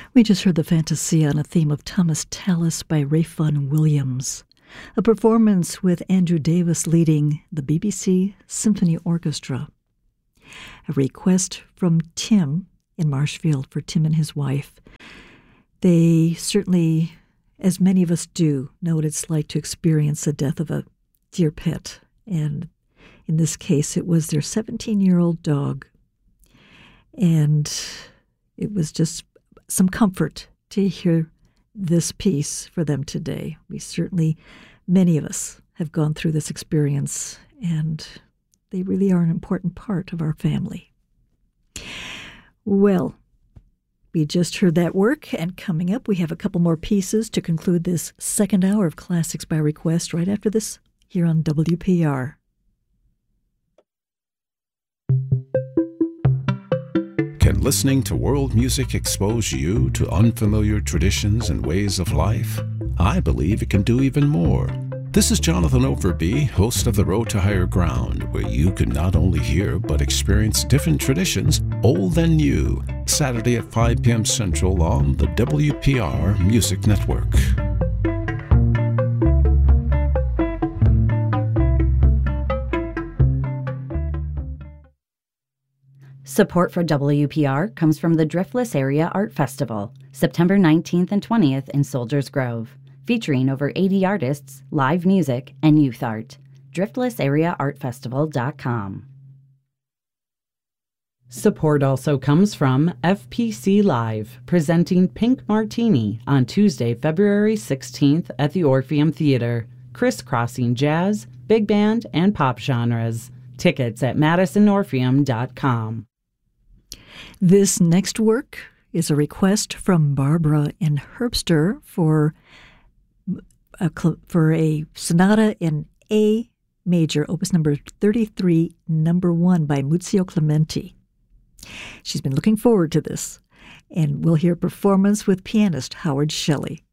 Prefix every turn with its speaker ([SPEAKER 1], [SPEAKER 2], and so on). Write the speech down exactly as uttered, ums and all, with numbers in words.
[SPEAKER 1] We just heard the Fantasia on a theme of Thomas Tallis by Ralph Vaughan Williams, a performance with Andrew Davis leading the B B C Symphony Orchestra. A request from Tim in Marshfield for Tim and his wife. They certainly, as many of us do, know what it's like to experience the death of a dear pet. And in this case, it was their seventeen-year-old dog. And it was just some comfort to hear this piece for them today. We certainly, many of us, have gone through this experience, and they really are an important part of our family. Well, we just heard that work, and coming up, we have a couple more pieces to conclude this second hour of Classics by Request right after this here on W P R.
[SPEAKER 2] Can listening to world music expose you to unfamiliar traditions and ways of life? I believe it can do even more. This is Jonathan Overby, host of The Road to Higher Ground, where you can not only hear but experience different traditions, old and new, Saturday at five p.m. Central on the W P R Music Network.
[SPEAKER 3] Support for W P R comes from the Driftless Area Art Festival, September nineteenth and twentieth in Soldiers Grove, featuring over eighty artists, live music, and youth art. driftless area art festival dot com.
[SPEAKER 4] Support also comes from F P C Live, presenting Pink Martini on Tuesday, February sixteenth at the Orpheum Theater, crisscrossing jazz, big band, and pop genres. Tickets at madison orpheum dot com.
[SPEAKER 1] This next work is a request from Barbara in Herbster for a, for a sonata in A major, opus number thirty-three, number one by Muzio Clementi. She's been looking forward to this, and we'll hear performance with pianist Howard Shelley.